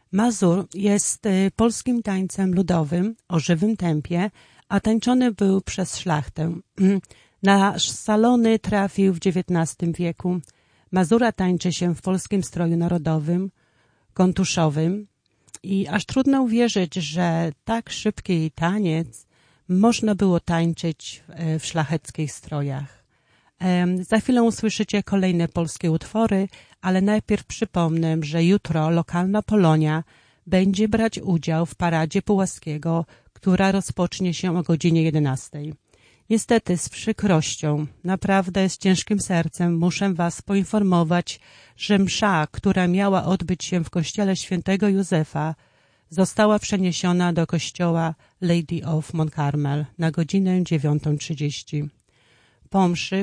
Mazur jest polskim tańcem ludowym o żywym tempie, a tańczony był przez szlachtę. Na salony trafił w XIX wieku. Mazura tańczy się w polskim stroju narodowym, kontuszowym i aż trudno uwierzyć, że tak szybki taniec można było tańczyć w szlacheckich strojach. Za chwilę usłyszycie kolejne polskie utwory, ale najpierw przypomnę, że jutro lokalna Polonia będzie brać udział w Paradzie Pułaskiego, która rozpocznie się o godzinie 11. Niestety z przykrością, naprawdę z ciężkim sercem muszę Was poinformować, że msza, która miała odbyć się w kościele świętego Józefa, została przeniesiona do kościoła Lady of Mount Carmel na godzinę 9:30. Po mszy